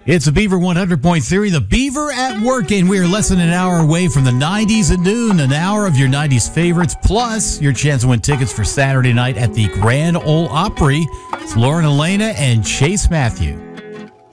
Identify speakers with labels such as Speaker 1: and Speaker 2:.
Speaker 1: It's a Beaver 100.3, the Beaver at Work, and we are less than an hour away from the 90s at noon, an hour of your 90s favorites, plus your chance to win tickets for Saturday night at the Grand Ole Opry. It's Lauren Elena and Chase Matthew.